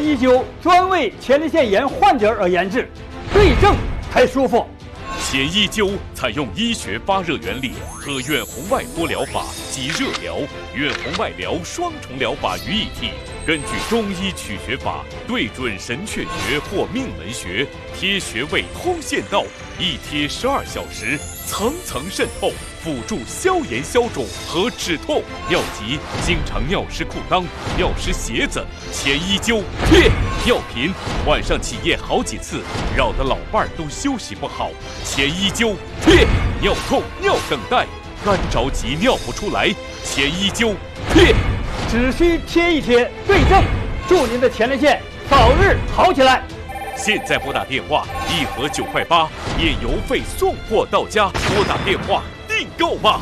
医灸专为前列腺炎患者而研制，对症才舒服。 前医灸采用医学发热原理和远红外波疗法及热疗、远红外疗双重疗法于一体，根据中医取穴法，对准神阙穴或命门穴，贴穴位通线道，一贴12小时，层层渗透，辅助消炎消肿和止痛。尿急、经常尿湿裤裆、尿湿鞋子，前医灸贴。尿频，晚上起夜好几次，扰得老伴儿都休息不好，前医灸贴。尿痛、尿等待，干着急尿不出来，前医灸贴。 只需贴一贴，对症，祝您的前列腺早日好起来。 现在拨打电话，1盒9块8，免邮费送货到家。拨打电话订购吧。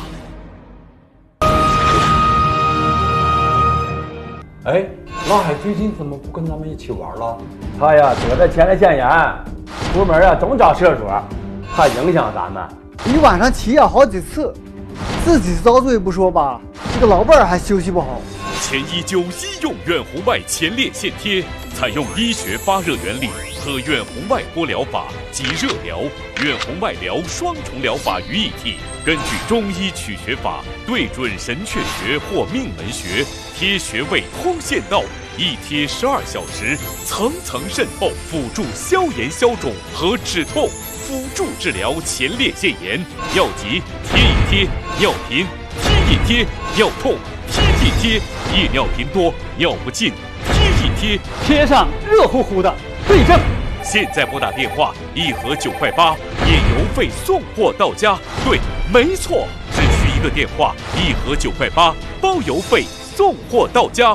哎，老海最近怎么不跟咱们一起玩了？ 他呀得了前列腺炎，出门呀总找厕所，怕影响咱们。 一晚上起夜好几次，自己遭罪不说吧，这个老伴儿还休息不好。 前医灸医用远红外前列腺贴，采用医学发热原理和远红外波疗法及热疗、远红外疗双重疗法于一体，根据中医取穴法，对准神阙穴或命门穴，贴穴位通线道，一贴12小时，层层渗透，辅助消炎消肿和止痛，辅助治疗前列腺炎。尿急贴一贴，尿频贴一贴，尿痛贴一贴，夜尿频多尿不尽贴一贴， 贴上热乎乎的，对症。 现在拨打电话，1盒9块8，免邮费送货到家。对，没错，只需一个电话，1盒9块8，包邮费送货到家。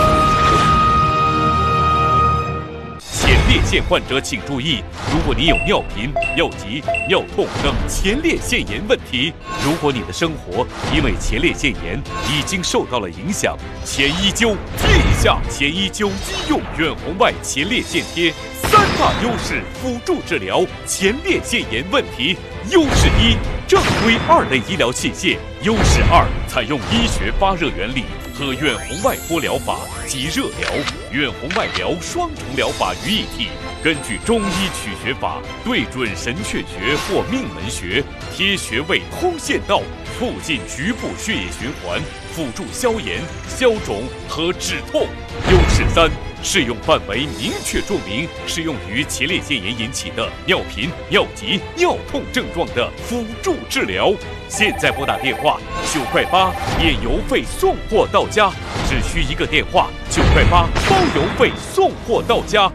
前列腺患者请注意，如果你有尿频、尿急、尿痛等前列腺炎问题，如果你的生活因为前列腺炎已经受到了影响，前医灸贴一下。前医灸医用远红外前列腺贴，3大优势辅助治疗前列腺炎问题。优势1，正规2类医疗器械；优势2，采用医学发热原理和远红外波疗法及热疗、远红外疗双重疗法于一体，根据中医取穴法，对准神阙穴或命门穴，贴穴位通线道，促进局部血液循环，辅助消炎、消肿和止痛。优势3，适用范围明确注明，适用于前列腺炎引起的尿频、尿急、尿痛症状的辅助治疗。现在拨打电话9块8，免邮费送货到家，只需一个电话9块8，包邮费送货到家。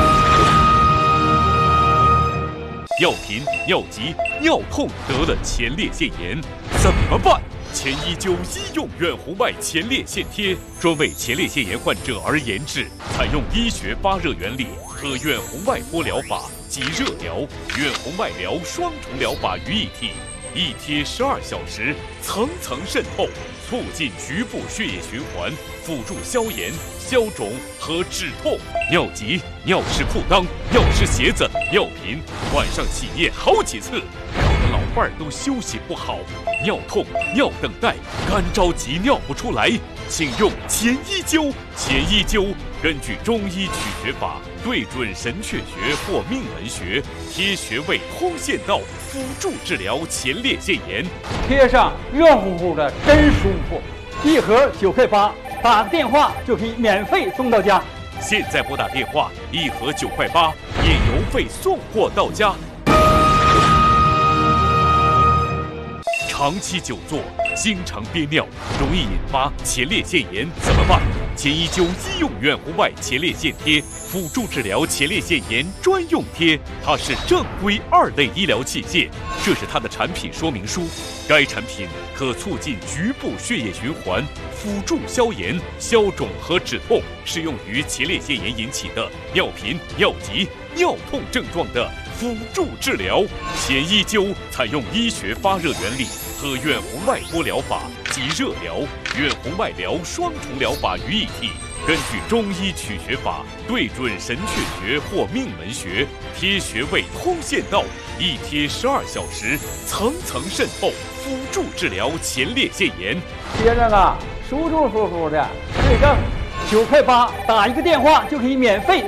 尿频、尿急、尿痛得了前列腺炎怎么办？前医灸医用远红外前列腺贴，专为前列腺炎患者而研制，采用医学发热原理和远红外波疗法及热疗、远红外疗双重疗法于一体，一贴12小时，层层渗透，促进局部血液循环，辅助消炎、消肿和止痛。尿急、尿湿裤裆、尿湿鞋子、尿频，晚上起夜好几次，扰得老伴儿都休息不好。尿痛、尿等待，干着急尿不出来，请用前医灸。前医灸根据中医取穴法，对准神阙穴或命门穴，贴穴位通线道，辅助治疗前列腺炎。 贴上热乎乎的，真舒服。1盒9块8，打个电话就可以免费送到家。 现在拨打电话，1盒9块8，免邮费送货到家。长期久坐，经常憋尿，容易引发前列腺炎，怎么办？前医灸医用远红外前列腺贴，辅助治疗前列腺炎专用贴，它是正规2类医疗器械。这是它的产品说明书。该产品可促进局部血液循环，辅助消炎、消肿和止痛，适用于前列腺炎引起的尿频、尿急、尿痛症状的辅助治疗。前医灸采用医学发热原理和远红外波疗法及热疗、远红外疗双重疗法于一体，根据中医取穴法，对准神阙穴或命门穴，贴穴位通线道，一贴12小时，层层渗透，辅助治疗前列腺炎。 贴上啊，舒舒服服的，对症。 9块8，打一个电话就可以免费